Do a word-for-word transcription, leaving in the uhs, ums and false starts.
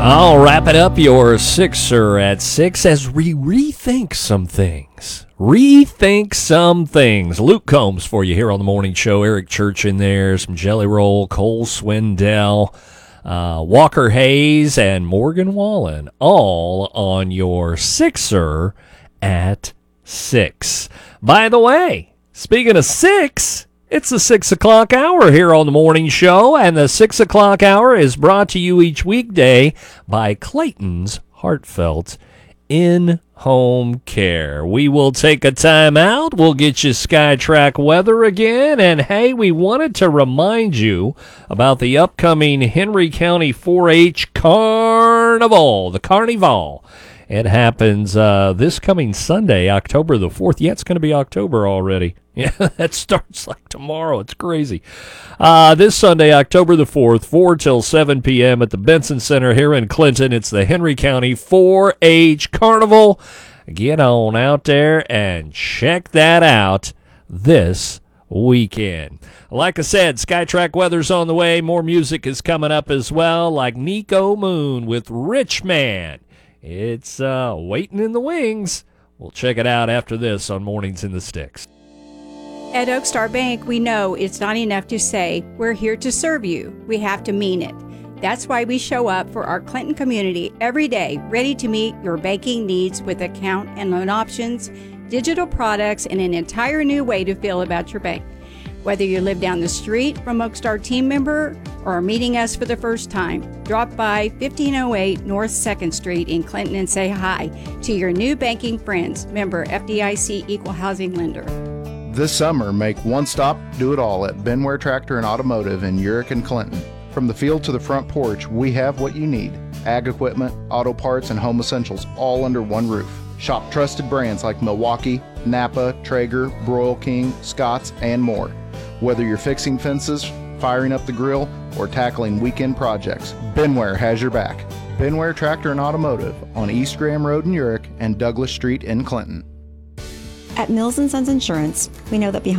I'll wrap it up your Sixer at six as we rethink some things. Rethink some things. Luke Combs for you here on the morning show. Eric Church in there, some Jelly Roll, Cole Swindell, uh, Walker Hayes, and Morgan Wallen, all on your Sixer at six. By the way, speaking of six, it's the six o'clock hour here on the morning show, and the six o'clock hour is brought to you each weekday by Clayton's Heartfelt In-Home Care. We will take a time out. We'll get you SkyTrack weather again, and hey, we wanted to remind you about the upcoming Henry County four H Carnival, the Carnival. It happens uh, this coming Sunday, October the fourth. Yeah, it's going to be October already. Yeah, that starts like tomorrow. It's crazy. Uh, this Sunday, October the fourth, four till seven p.m. at the Benson Center here in Clinton. It's the Henry County four H Carnival. Get on out there and check that out this weekend. Like I said, SkyTrack weather's on the way. More music is coming up as well, like Nico Moon with Rich Man. It's uh, waiting in the wings. We'll check it out after this on Mornings in the Sticks. At Oak Star Bank, we know it's not enough to say, we're here to serve you. We have to mean it. That's why we show up for our Clinton community every day, ready to meet your banking needs with account and loan options, digital products, and an entire new way to feel about your bank. Whether you live down the street from Oak Star team member or are meeting us for the first time, drop by fifteen oh eight North second Street in Clinton and say hi to your new banking friends, member F D I C Equal Housing Lender. This summer, make one stop, do it all at Benware Tractor and Automotive in Urick and Clinton. From the field to the front porch, we have what you need. Ag equipment, auto parts, and home essentials all under one roof. Shop trusted brands like Milwaukee, Napa, Traeger, Broil King, Scotts, and more. Whether you're fixing fences, firing up the grill, or tackling weekend projects, Benware has your back. Benware Tractor and Automotive on East Graham Road in Urick and Douglas Street in Clinton. At Mills and Sons Insurance, we know that behind